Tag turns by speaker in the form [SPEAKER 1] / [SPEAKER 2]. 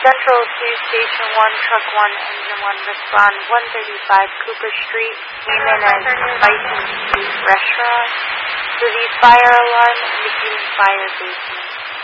[SPEAKER 1] Central 2, Station 1, Truck 1, Engine 1, respond 135 Cooper Street, came in as Bison Street Restaurant. Release fire alarm indicating fire basement.